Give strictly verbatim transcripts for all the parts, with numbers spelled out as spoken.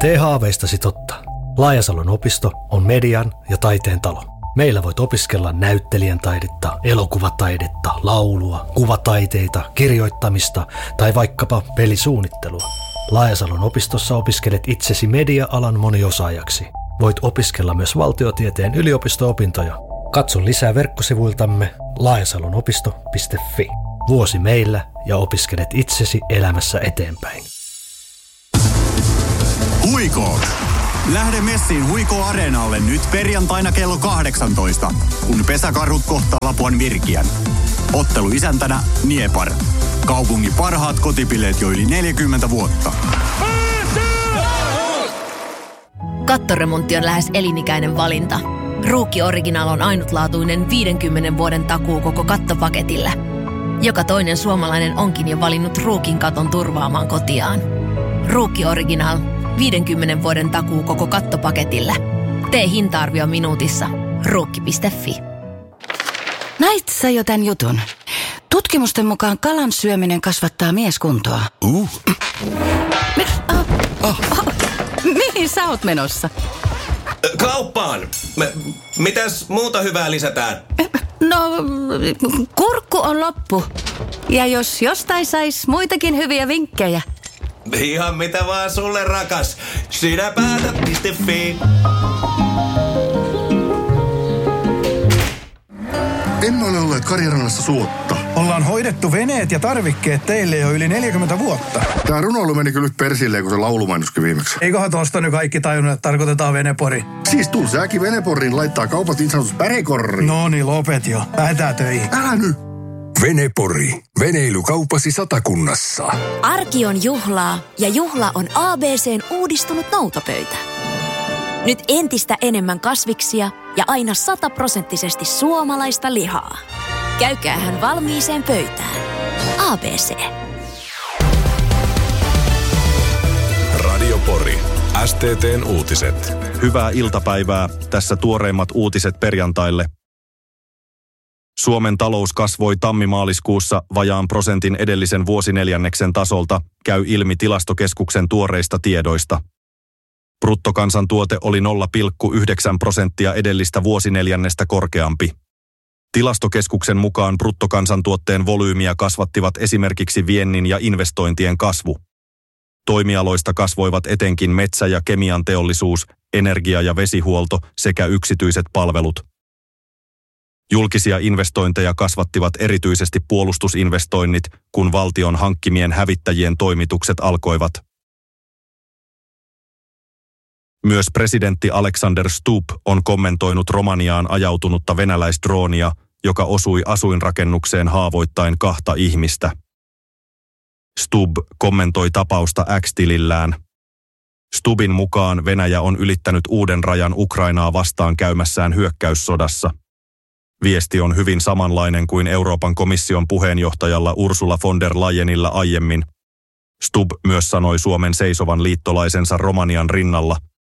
Tee haaveistasi totta. Laajasalon opisto on median ja taiteen talo. Meillä voit opiskella näyttelijän taidetta, elokuvataidetta, laulua, kuvataiteita, kirjoittamista tai vaikkapa pelisuunnittelua. Laajasalon opistossa opiskelet itsesi media-alan moniosaajaksi. Voit opiskella myös valtiotieteen yliopisto-opintoja. Katso lisää verkkosivuiltamme laajasalonopisto piste fi. Vuosi meillä ja opiskelet itsesi elämässä eteenpäin. Huikoo! Lähde messiin Huikoo Areenalle nyt perjantaina kello kahdeksantoista, kun pesäkarhut kohtaa Lapuan Virkiän. Ottelu isäntänä Niepar. Kaupungin parhaat kotipileet jo yli neljäkymmentä vuotta. Kattoremontti on lähes elinikäinen valinta. Ruukki Original on ainutlaatuinen viidenkymmenen vuoden takuu koko kattopaketille. Joka toinen suomalainen onkin jo valinnut Ruukin katon turvaamaan kotiaan. Ruukki Original. viidenkymmenen vuoden takuu koko kattopaketille. Tee hinta-arvio minuutissa. Ruukki piste fi. Näit sä jo tän jutun? Tutkimusten mukaan kalan syöminen kasvattaa mieskuntoa. Uh. Me, ah, oh. Oh. Mihin sä oot menossa? Kauppaan. Me, mitäs muuta hyvää lisätään? No, kurkku on loppu. Ja jos jostain sais muitakin hyviä vinkkejä. Ihan mitä vaan sulle, rakas. Sinä päätät piste fi. Emme ole olleet Karjarannassa suotta. Ollaan hoidettu veneet ja tarvikkeet teille jo yli neljäkymmentä vuotta. Tää runoilu meni kyllä nyt persilleen, kun se laulumainoskin viimeksi. Eiköhän tosta nyt kaikki tajunnut, että tarkoitetaan Venepori. Siis tuu säkin Veneporiin laittaa kaupat niin sanotus pärekorriin. No niin, lopet jo. Lähetään töihin. Älä nyt! Venepori. Veneilykaupasi Satakunnassa. Arki on juhlaa ja juhla on A B C:n uudistunut noutopöytä. Nyt entistä enemmän kasviksia ja aina sataprosenttisesti suomalaista lihaa. Käykäähän valmiiseen pöytään. A B C. Radio Pori. S T T:n uutiset. Hyvää iltapäivää. Tässä tuoreimmat uutiset perjantaille. Suomen talous kasvoi tammi-maaliskuussa vajaan prosentin edellisen vuosineljänneksen tasolta, käy ilmi Tilastokeskuksen tuoreista tiedoista. Bruttokansantuote oli nolla pilkku yhdeksän prosenttia edellistä vuosineljännestä korkeampi. Tilastokeskuksen mukaan bruttokansantuotteen volyymiä kasvattivat esimerkiksi viennin ja investointien kasvu. Toimialoista kasvoivat etenkin metsä- ja kemian teollisuus, energia- ja vesihuolto sekä yksityiset palvelut. Julkisia investointeja kasvattivat erityisesti puolustusinvestoinnit, kun valtion hankkimien hävittäjien toimitukset alkoivat. Myös presidentti Alexander Stubb on kommentoinut Romaniaan ajautunutta venäläisdroonia, joka osui asuinrakennukseen haavoittaen kahta ihmistä. Stubb kommentoi tapausta X-tilillään. Stubbin mukaan Venäjä on ylittänyt uuden rajan Ukrainaa vastaan käymässään hyökkäyssodassa. Viesti on hyvin samanlainen kuin Euroopan komission puheenjohtajalla Ursula von der Leyenillä aiemmin. Stubb myös sanoi Suomen seisovan liittolaisensa Romanian rinnalla.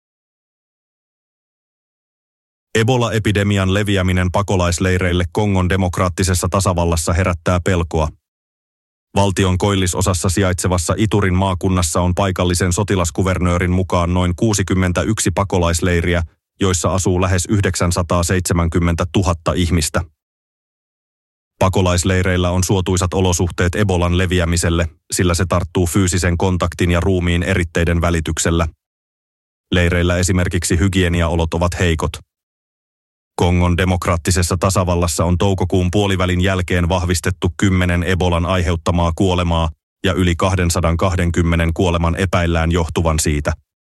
Ebola-epidemian leviäminen pakolaisleireille Kongon demokraattisessa tasavallassa herättää pelkoa. Valtion koillisosassa sijaitsevassa Iturin maakunnassa on paikallisen sotilaskuvernöörin mukaan noin kuusikymmentäyksi pakolaisleiriä, joissa asuu lähes yhdeksänsataaseitsemänkymmentätuhatta ihmistä. Pakolaisleireillä on suotuisat olosuhteet Ebolan leviämiselle, sillä se tarttuu fyysisen kontaktin ja ruumiin eritteiden välityksellä. Leireillä esimerkiksi hygieniaolot ovat heikot. Kongon demokraattisessa tasavallassa on toukokuun puolivälin jälkeen vahvistettu kymmenen Ebolan aiheuttamaa kuolemaa ja yli kaksisataakaksikymmentä kuoleman epäillään johtuvan siitä.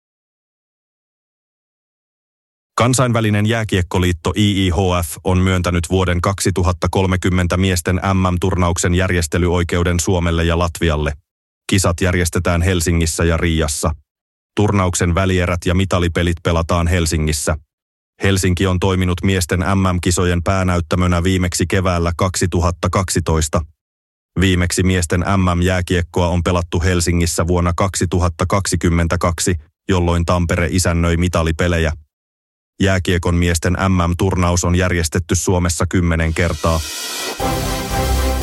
Kansainvälinen jääkiekkoliitto I I H F on myöntänyt vuoden kaksituhattakolmekymmentä miesten M M-turnauksen järjestelyoikeuden Suomelle ja Latvialle. Kisat järjestetään Helsingissä ja Riiassa. Turnauksen välierät ja mitalipelit pelataan Helsingissä. Helsinki on toiminut miesten M M-kisojen päänäyttämönä viimeksi keväällä kaksituhattakaksitoista. Viimeksi miesten M M-jääkiekkoa on pelattu Helsingissä vuonna kaksituhattakaksikymmentäkaksi, jolloin Tampere isännöi mitalipelejä. Jääkiekon miesten M M-turnaus on järjestetty Suomessa kymmenen kertaa.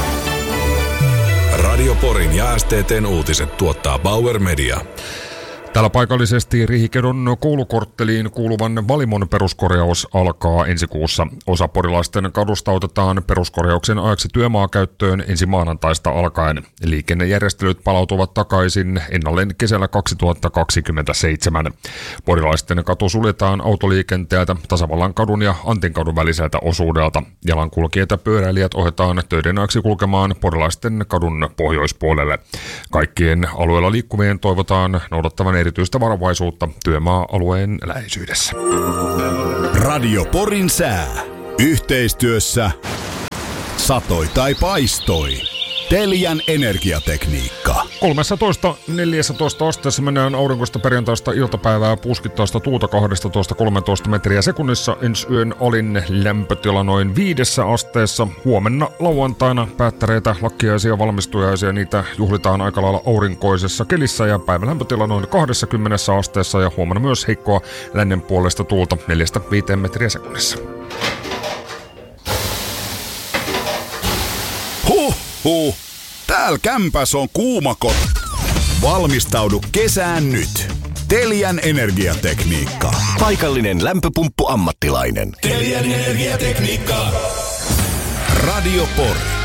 Radio Porin ja S T T:n uutiset tuottaa Bauer Media. Täällä paikallisesti Riihikedon koulukortteliin kuuluvan Valimon peruskorjaus alkaa ensi kuussa. Osa porilaisten kadusta otetaan peruskorjauksen ajaksi työmaakäyttöön ensi maanantaista alkaen. Liikennejärjestelyt palautuvat takaisin ennalleen kesällä kaksituhattakaksikymmentäseitsemän. Porilaisten katu suljetaan autoliikenteeltä Tasavallan kadun ja Antinkadun väliseltä osuudelta. Jalankulkijat ja pyöräilijät ohjataan töiden ajaksi kulkemaan porilaisten kadun pohjoispuolelle. Kaikkien alueella liikkuvien toivotaan noudattavan erityistä varovaisuutta työmaa-alueen läheisyydessä. Radio Porin sää. Yhteistyössä satoi tai paistoi. Telian energiatekniikka. kolmetoista neljätoista asteessa mennään aurinkoista perjantaista iltapäivää puuskittaista tuulta kaksitoista kolmetoista metriä sekunnissa. Ensi yön alin lämpötila noin viidessä asteessa. Huomenna lauantaina päättäreitä, lakkiaisia, valmistujaisia, niitä juhlitaan aika lailla aurinkoisessa kelissä ja päivälämpötila noin kaksikymmentä asteessa ja huomenna myös heikkoa lännen puolesta tuulta neljästä viiteen metriä sekunnissa. Huh! Huh. Täällä kämpäs on kuuma kot. Valmistaudu kesään nyt. Telian energiatekniikka. Paikallinen lämpöpumppu ammattilainen. Telian energiatekniikka. Radio Pori.